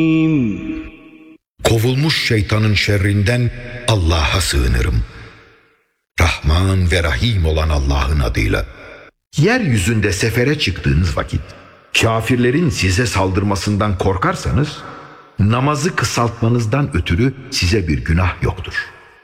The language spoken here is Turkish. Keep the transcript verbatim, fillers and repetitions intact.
Kovulmuş şeytanın şerrinden Allah'a sığınırım. Rahman ve Rahim olan Allah'ın adıyla. Yeryüzünde sefere çıktığınız vakit kafirlerin size saldırmasından korkarsanız namazı kısaltmanızdan ötürü size bir günah yoktur.